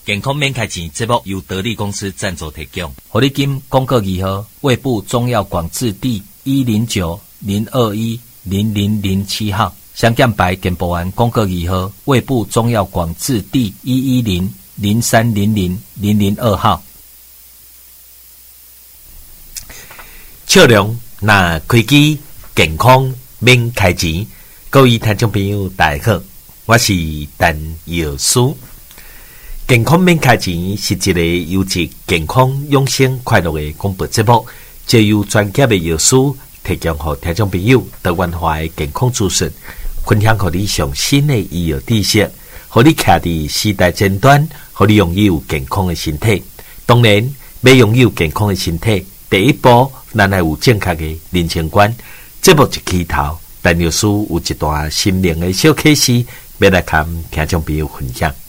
健康免开钱节目由得力公司赞助提供。 活力金公告2号，卫部中药广字第109-021-0007号，香港牌健保案公告2号，卫部中药广字第110-0300-002号。 笑容那开机，健康免开钱。各位听众朋友，大家好，我是陈药师。健康免开钱是一个优质健康养生快乐的广播节目，借由专业的药师提供给听众朋友多元化的健康资讯，分享给你上新的医药知识，让你徛在时代尖端，让你拥有健康的身体。当然，要拥有健康的身体，第一步咱要有正确的人生观。节目一开头，陈药师有一段心灵的小启示，要来跟听众朋友分享。